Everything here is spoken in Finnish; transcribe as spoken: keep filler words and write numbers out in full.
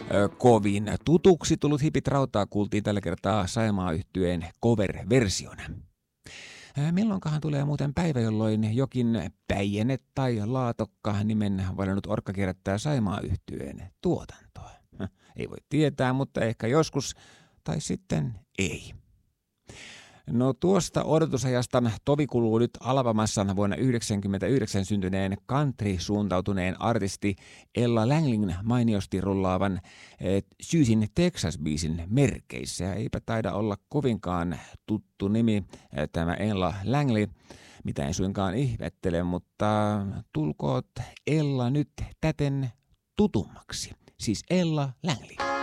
Ö, kovin tutuksi tullut Hipit rautaa kuultiin tällä kertaa Saimaa-yhtyeen cover-versiona. Ö, Milloinkahan tulee muuten päivä, jolloin jokin Päijäne tai Laatokka nimen valinnut orkka kierrättää Saimaa-yhtyeen tuotantoa? Höh, Ei voi tietää, mutta ehkä joskus, tai sitten ei. No tuosta odotusajasta tovi kuluu nyt Alabamassa vuonna yhdeksänkymmentäyhdeksän syntyneen country-suuntautuneen artisti Ella Langlin mainiosti rullaavan eh, Syysin Texas-biisin merkeissä. Ja eipä taida olla kovinkaan tuttu nimi eh, tämä Ella Langley, mitä en suinkaan ihmettele, mutta tulkoot Ella nyt täten tutummaksi. Siis Ella Langley.